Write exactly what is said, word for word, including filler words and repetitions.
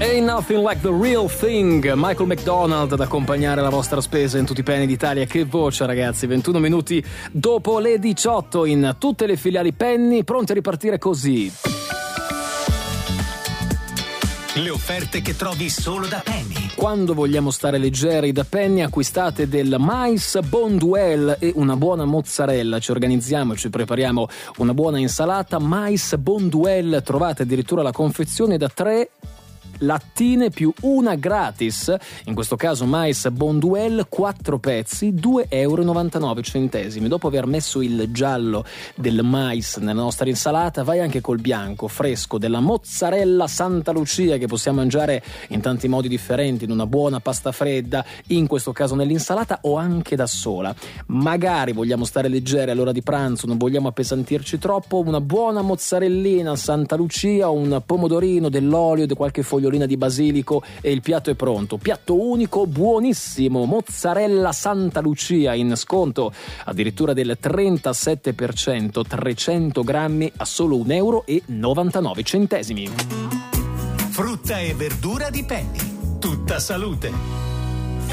Ain't nothing like the real thing. Michael McDonald ad accompagnare la vostra spesa in tutti i Penny d'Italia. Che voce, ragazzi. ventuno minuti dopo le diciotto in tutte le filiali Penny, pronti a ripartire così. Le offerte che trovi solo da Penny. Quando vogliamo stare leggeri, da Penny acquistate del mais Bonduelle e una buona mozzarella. Ci organizziamo e ci prepariamo una buona insalata. Mais Bonduelle, trovate addirittura la confezione da tre lattine più una gratis, in questo caso mais Bonduelle, quattro pezzi, due euro e novantanove centesimi. Dopo aver messo il giallo del mais nella nostra insalata, vai anche col bianco fresco della mozzarella Santa Lucia, che possiamo mangiare in tanti modi differenti, in una buona pasta fredda, in questo caso nell'insalata, o anche da sola. Magari vogliamo stare leggeri all'ora di pranzo, non vogliamo appesantirci troppo, una buona mozzarellina Santa Lucia, un pomodorino, dell'olio, di qualche fogliolina di basilico e il piatto è pronto. Piatto unico, buonissimo, mozzarella Santa Lucia in sconto addirittura del trentasette per cento, trecento grammi a solo un euro e novantanove centesimi. Frutta e verdura di Penny, tutta salute.